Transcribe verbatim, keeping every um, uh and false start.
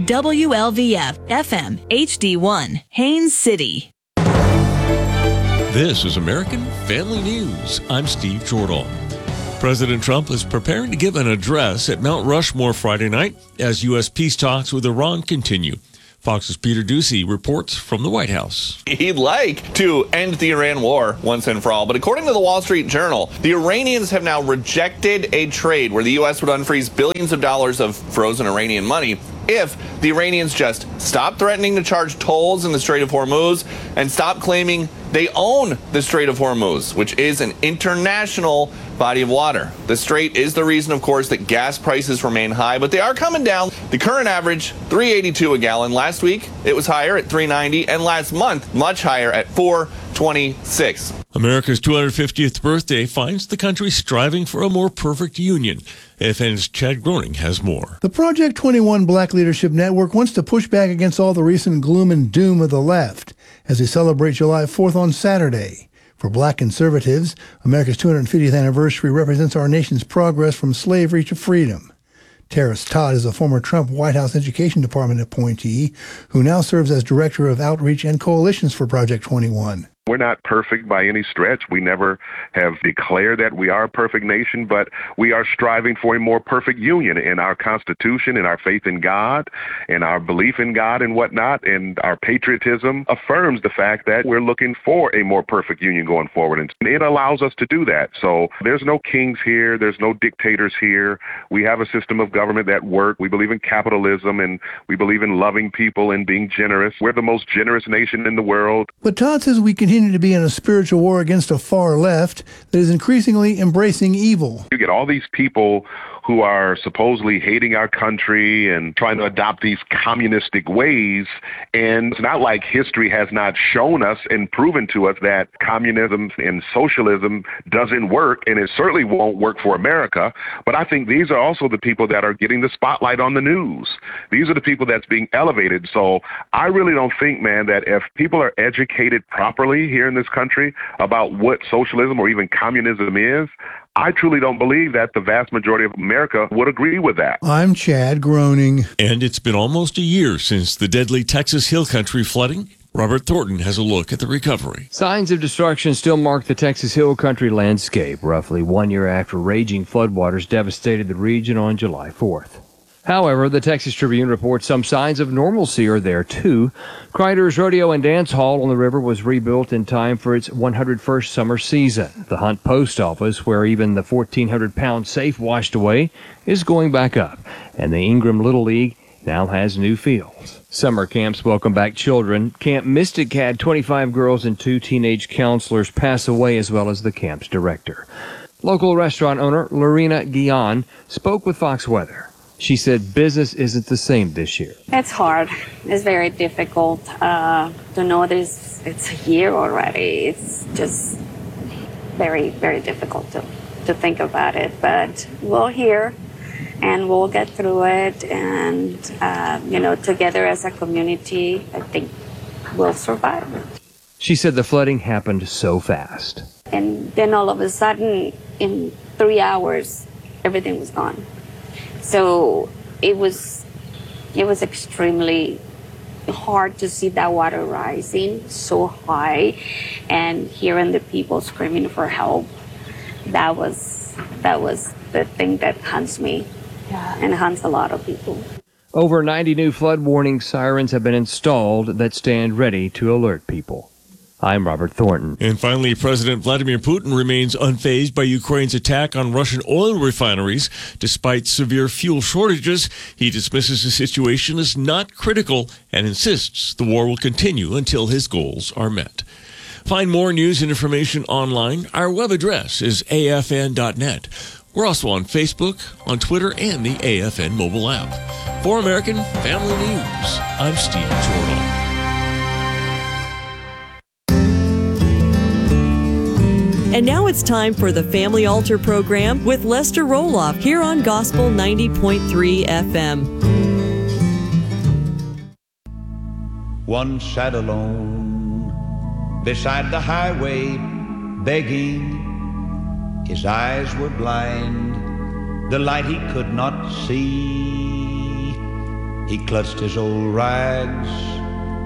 W L V F F M H D one, Haines City. This is American Family News. I'm Steve Jordahl. President Trump is preparing to give an address at Mount Rushmore Friday night as U S peace talks with Iran continue. Fox's Peter Ducey reports from the White House. He'd like to end the Iran war once and for all, but according to the Wall Street Journal, the Iranians have now rejected a trade where the U S would unfreeze billions of dollars of frozen Iranian money if the Iranians just stop threatening to charge tolls in the Strait of Hormuz and stop claiming they own the Strait of Hormuz, which is an international body of water. The strait is the reason, of course, that gas prices remain high, but they are coming down. The current average, three eighty-two a gallon. Last week, it was higher at three ninety, and last month, much higher at four twenty-six. America's two hundred fiftieth birthday finds the country striving for a more perfect union. A F N's Chad Groening has more. The Project twenty-one Black Leadership Network wants to push back against all the recent gloom and doom of the left as they celebrate July fourth on Saturday. For black conservatives, America's two hundred fiftieth anniversary represents our nation's progress from slavery to freedom. Terrace Todd is a former Trump White House Education Department appointee who now serves as Director of Outreach and Coalitions for Project twenty-one. We're not perfect by any stretch. We never have declared that we are a perfect nation, but we are striving for a more perfect union in our Constitution, in our faith in God, in our belief in God and whatnot, and our patriotism affirms the fact that we're looking for a more perfect union going forward, and it allows us to do that. So there's no kings here. There's no dictators here. We have a system of government that works. We believe in capitalism, and we believe in loving people and being generous. We're the most generous nation in the world. But Todd says we continue to be in a spiritual war against a far left that is increasingly embracing evil. You get all these people who are supposedly hating our country and trying to adopt these communistic ways. And it's not like history has not shown us and proven to us that communism and socialism doesn't work, and it certainly won't work for America. But I think these are also the people that are getting the spotlight on the news. These are the people that's being elevated. So I really don't think, man, that if people are educated properly here in this country about what socialism or even communism is, I truly don't believe that the vast majority of America would agree with that. I'm Chad Groening. And it's been almost a year since the deadly Texas Hill Country flooding. Robert Thornton has a look at the recovery. Signs of destruction still mark the Texas Hill Country landscape, roughly one year after raging floodwaters devastated the region on July fourth. However, the Texas Tribune reports some signs of normalcy are there, too. Kreider's Rodeo and Dance Hall on the river was rebuilt in time for its one hundred first summer season. The Hunt Post Office, where even the fourteen hundred pound safe washed away, is going back up. And the Ingram Little League now has new fields. Summer camps welcome back children. Camp Mystic had twenty-five girls and two teenage counselors pass away, as well as the camp's director. Local restaurant owner Lorena Guillen spoke with Fox Weather. She said business isn't the same this year. It's hard. It's very difficult uh, to know this. It's a year already. It's just very, very difficult to, to think about it. But we're here, and we'll get through it. And, uh, you know, together as a community, I think we'll survive it. She said the flooding happened so fast. And then all of a sudden, in three hours, everything was gone. So it was it was extremely hard to see that water rising so high and hearing the people screaming for help. That was that was the thing that haunts me yeah. and haunts a lot of people. Over ninety new flood warning sirens have been installed that stand ready to alert people. I'm Robert Thornton. And finally, President Vladimir Putin remains unfazed by Ukraine's attack on Russian oil refineries. Despite severe fuel shortages, he dismisses the situation as not critical and insists the war will continue until his goals are met. Find more news and information online. Our web address is A F N dot net. We're also on Facebook, on Twitter, and the A F N mobile app. For American Family News, I'm Steve Jordahl. And now it's time for the Family Altar program with Lester Roloff here on Gospel ninety point three F M. One sat alone beside the highway, begging. His eyes were blind, the light he could not see. He clutched his old rags